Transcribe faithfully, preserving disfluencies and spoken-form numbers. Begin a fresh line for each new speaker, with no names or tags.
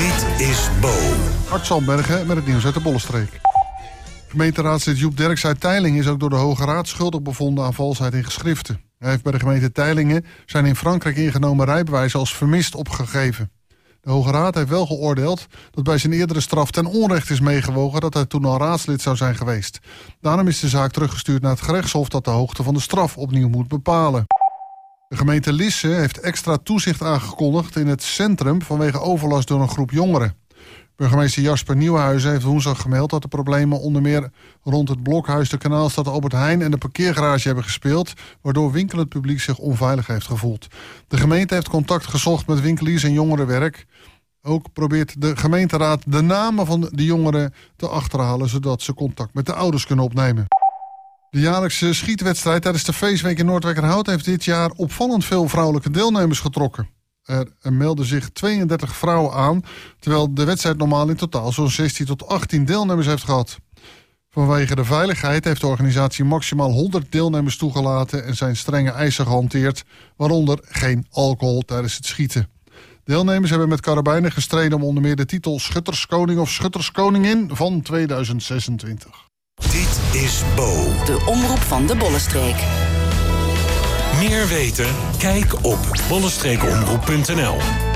Dit is Bo.
Art Zandbergen met het nieuws uit de Bollenstreek. Gemeenteraadslid Joep Derks uit Teylingen is ook door de Hoge Raad schuldig bevonden aan valsheid in geschriften. Hij heeft bij de gemeente Teylingen zijn in Frankrijk ingenomen rijbewijzen als vermist opgegeven. De Hoge Raad heeft wel geoordeeld dat bij zijn eerdere straf ten onrechte is meegewogen dat hij toen al raadslid zou zijn geweest. Daarom is de zaak teruggestuurd naar het gerechtshof dat de hoogte van de straf opnieuw moet bepalen. De gemeente Lisse heeft extra toezicht aangekondigd in het centrum vanwege overlast door een groep jongeren. Burgemeester Jasper Nieuwenhuizen heeft woensdag gemeld dat de problemen onder meer rond het blokhuis, de Kanaalstad Albert Heijn en de parkeergarage hebben gespeeld, waardoor winkelend publiek zich onveilig heeft gevoeld. De gemeente heeft contact gezocht met winkeliers en jongerenwerk. Ook probeert de gemeenteraad de namen van de jongeren te achterhalen, zodat ze contact met de ouders kunnen opnemen. De jaarlijkse schietwedstrijd tijdens de feestweek in Noordwijkerhout heeft dit jaar opvallend veel vrouwelijke deelnemers getrokken. Er melden zich tweeëndertig vrouwen aan, terwijl de wedstrijd normaal in totaal zo'n zestien tot achttien deelnemers heeft gehad. Vanwege de veiligheid heeft de organisatie maximaal honderd deelnemers toegelaten en zijn strenge eisen gehanteerd, waaronder geen alcohol tijdens het schieten. Deelnemers hebben met karabijnen gestreden om onder meer de titel Schutterskoning of Schutterskoningin van tweeduizend zesentwintig.
Dit is Bo.
De omroep van de Bollenstreek.
Meer weten? Kijk op bollenstreekomroep punt n l.